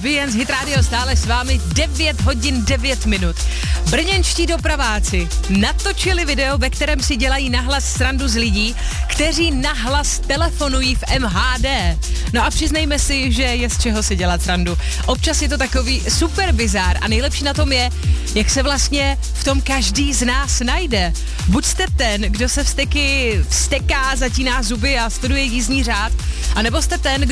jen z Hit Radio, stále s vámi 9 hodin 9 minut. Brněnští dopraváci natočili video, ve kterém si dělají nahlas srandu z lidí, kteří nahlas telefonují v MHD. No a přiznejme si, že je z čeho si dělat srandu. Občas je to takový super bizár a nejlepší na tom je, jak se vlastně v tom každý z nás najde. Buď jste ten, kdo se vsteká, zatíná zuby a studuje jízdní řád, anebo jste ten,